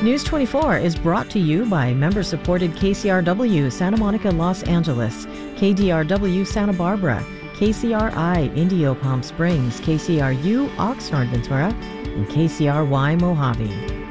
News 24 is brought to you by member-supported KCRW Santa Monica, Los Angeles, KDRW Santa Barbara, KCRI Indio Palm Springs, KCRU Oxnard Ventura, and KCRY Mojave.